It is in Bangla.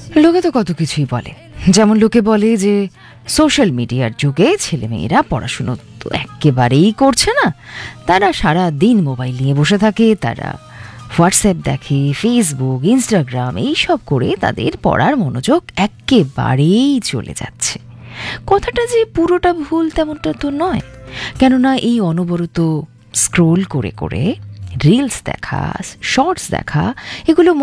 লোকে তো কত কিছুই বলে, যেমন লোকে বলে যে সোশ্যাল মিডিয়ার যুগে ছেলেমেয়েরা পড়াশুনো তো একেবারেই করছে না, তারা সারা দিন মোবাইল নিয়ে বসে থাকে, তারা হোয়াটসঅ্যাপ দেখে, ফেসবুক, ইনস্টাগ্রাম এইসব করে তাদের পড়ার মনোযোগ একেবারেই চলে যাচ্ছে। কথাটা যে পুরোটা ভুল তেমনটা তো নয়, কেননা এই অনবরত স্ক্রোল করে করে রিলস দেখা, শর্টস দেখা, এগুলো